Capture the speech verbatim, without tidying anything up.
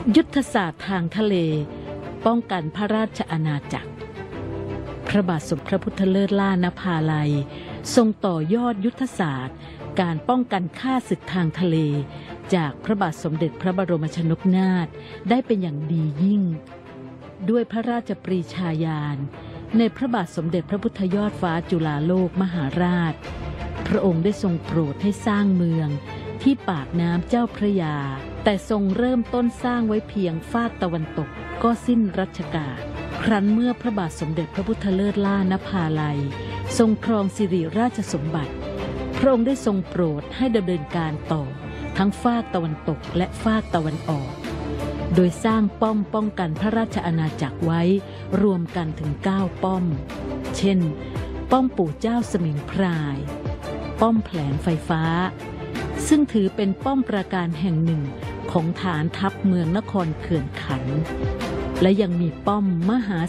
ยุทธศาสตร์ทางทะเลป้องกันพระราชอาณาจักรพระบาทสมเด็จพระพุทธเลิศล่านภาลัยทรงต่อยอดยุทธศาสตร์การป้องกันข้าศึกทางทะเลจากพระบาทสมเด็จพระบรมชนกนาถได้เป็นอย่างดียิ่งด้วยพระราชปรีชาญาณในพระบาทสมเด็จพระพุทธยอดฟ้าจุฬาโลกมหาราชพระองค์ได้ทรงโปรดให้สร้างเมืองที่ปากน้ำเจ้าพระยาแต่ทรงเริ่มต้นสร้างไว้เพียงฝากตะวันตกก็สิ้นรัชกาลครั้นเมื่อพระบาทสมเด็จพระพุทธเลิศล่านภาลัยทรงครองสิริราชสมบัติพระองค์ได้ทรงโปรดให้ดำเนินการต่อทั้งฝากตะวันตกและฝากตะวันออกโดยสร้างป้อมป้องกันพระราชอาณาจักรไว้รวมกันถึงเก้าป้อมเช่นป้อมปู่เจ้าสมิงพรายป้อมแผลงไฟฟ้าซึ่งถือเป็นป้อมปราการแห่งหนึ่งของฐานทัพเมืองนครเขื่อนขันธ์และยังมีป้อมมหา